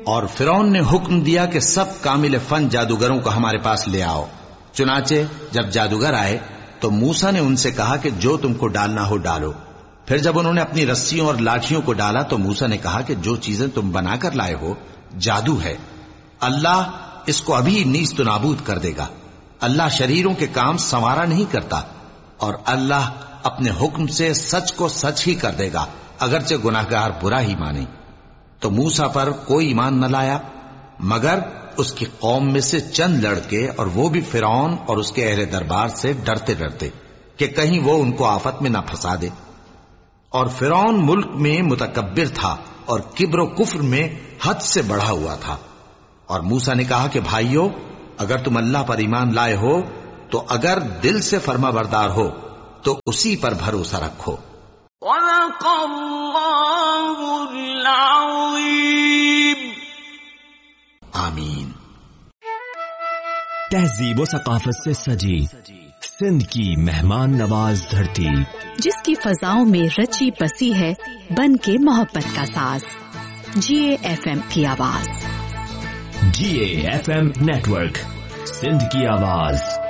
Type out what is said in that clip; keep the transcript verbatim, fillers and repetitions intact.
اور فرعون نے حکم دیا کہ سب کامل فن جادوگروں کو ہمارے پاس لے آؤ. چنانچہ جب جادوگر آئے تو موسیٰ نے ان سے کہا کہ جو تم کو ڈالنا ہو ڈالو. پھر جب انہوں نے اپنی رسیوں اور لاٹھیوں کو ڈالا تو موسیٰ نے کہا کہ جو چیزیں تم بنا کر لائے ہو جادو ہے. اللہ اس کو ابھی نیست و نابود کر دے گا. اللہ شریروں کے کام سنوارا نہیں کرتا، اور اللہ اپنے حکم سے سچ کو سچ ہی کر دے گا اگرچہ گناہگار برا ہی مانے. تو موسیٰ پر کوئی ایمان نہ لایا مگر اس کی قوم میں سے چند لڑکے، اور وہ بھی فرعون اور اس کے اہل دربار سے ڈرتے ڈرتے کہ کہیں وہ ان کو آفت میں نہ پھنسا دے. اور فرعون ملک میں متکبر تھا اور کبر و کفر میں حد سے بڑھا ہوا تھا. اور موسیٰ نے کہا کہ بھائیو، اگر تم اللہ پر ایمان لائے ہو تو اگر دل سے فرما بردار ہو تو اسی پر بھروسہ رکھو. صدق اللہ العظیم. آمین. تہذیب و ثقافت سے سجی سندھ کی مہمان نواز دھرتی، جس کی فضاؤں میں رچی بسی ہے بن کے محبت کا ساز. جی اے ایف ایم کی آواز. جی A F M network, Sindh کی آواز.